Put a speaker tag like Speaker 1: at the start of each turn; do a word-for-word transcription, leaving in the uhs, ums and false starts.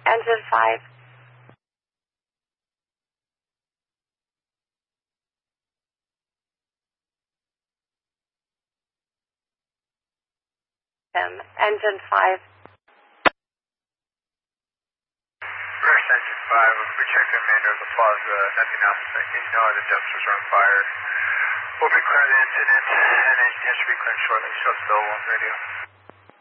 Speaker 1: Engine five. Um, engine five.
Speaker 2: Reverse engine five, we checked the remainder of the plaza, nothing else, no other dumpsters are on fire. We'll be clear of the incident, and engineers should be clearing shortly, so it's Bill one radio.